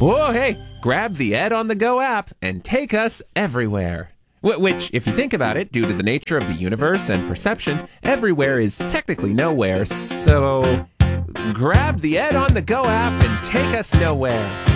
Whoa, hey, grab the Ed on the Go app and take us everywhere. Which, if you think about it, due to the nature of the universe and perception, everywhere is technically nowhere, so grab the Ed on the Go app and take us nowhere.